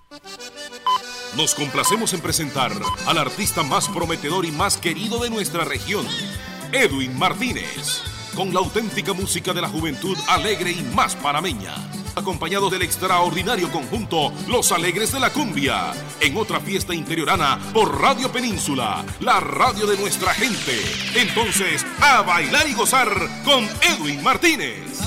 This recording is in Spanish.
Nos complacemos en presentar al artista más prometedor y más querido de nuestra región, Edwin Martínez, con la auténtica música de la juventud alegre y más panameña, acompañado del extraordinario conjunto Los Alegres de la Cumbia, en otra fiesta interiorana por Radio Península, la radio de nuestra gente. Entonces, a bailar y gozar con Edwin Martínez.